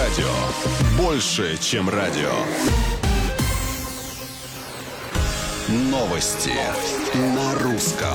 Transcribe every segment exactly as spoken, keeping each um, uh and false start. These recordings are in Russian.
радио. Больше, чем радио. Новости на русском.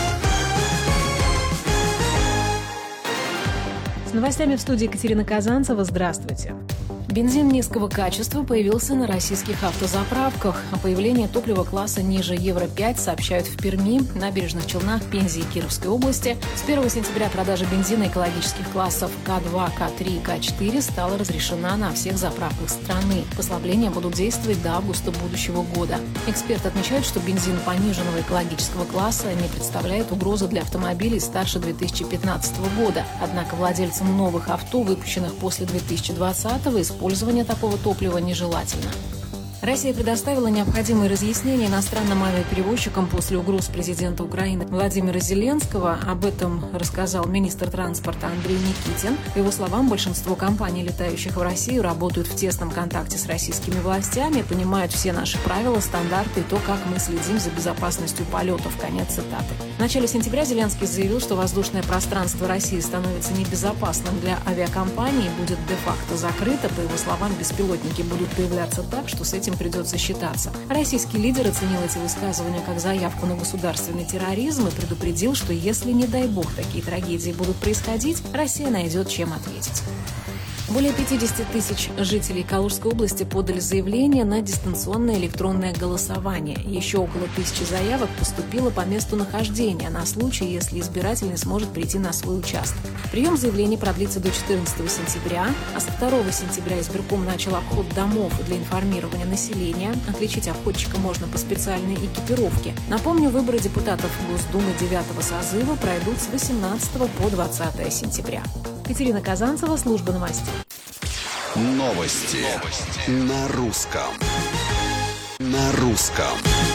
С новостями в студии Екатерина Казанцева. Здравствуйте. Бензин низкого качества появился на российских автозаправках. О появлении топлива класса ниже евро пять сообщают в Перми, Набережных Челнах, Пензе и Кировской области. С первого сентября продажа бензина экологических классов К два, К три и К четыре стала разрешена на всех заправках страны. Послабления будут действовать до августа будущего года. Эксперты отмечают, что бензин пониженного экологического класса не представляет угрозы для автомобилей старше две тысячи пятнадцатого года. Однако владельцам новых авто, выпущенных после две тысячи двадцатого, использование такого топлива нежелательно. Россия предоставила необходимые разъяснения иностранным авиаперевозчикам после угроз президента Украины Владимира Зеленского. Об этом рассказал министр транспорта Андрей Никитин. По его словам, большинство компаний, летающих в Россию, работают в тесном контакте с российскими властями, понимают все наши правила, стандарты и то, как мы следим за безопасностью полетов. Конец цитаты. В начале сентября Зеленский заявил, что воздушное пространство России становится небезопасным для авиакомпаний и будет де-факто закрыто. По его словам, беспилотники будут появляться так, что с этим придется считаться. Российский лидер оценил эти высказывания как заявку на государственный терроризм и предупредил, что если, не дай бог, такие трагедии будут происходить, Россия найдет, чем ответить. Более пятьдесят тысяч жителей Калужской области подали заявление на дистанционное электронное голосование. Еще около тысячи заявок поступило по месту нахождения на случай, если избиратель не сможет прийти на свой участок. Прием заявлений продлится до четырнадцатого сентября, а со второго сентября избирком начал обход домов для информирования населения. Отличить обходчика можно по специальной экипировке. Напомню, выборы депутатов Госдумы девятого созыва пройдут с восемнадцатого по двадцатое сентября. Екатерина Казанцева, служба новостей. Новости, Новости. На русском. На русском.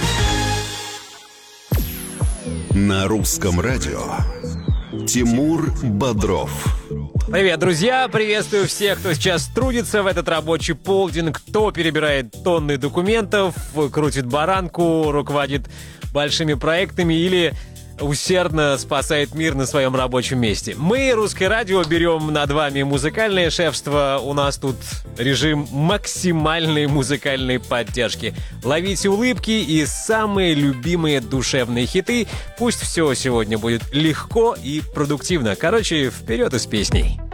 На русском радио. Тимур Бодров. Привет, друзья! Приветствую всех, кто сейчас трудится в этот рабочий полдень, кто перебирает тонны документов, крутит баранку, руководит большими проектами или усердно спасает мир на своем рабочем месте. Мы, Русское радио, берем над вами музыкальное шефство. У нас тут режим максимальной музыкальной поддержки. Ловите улыбки и самые любимые душевные хиты. Пусть все сегодня будет легко и продуктивно. Короче, вперед из песней.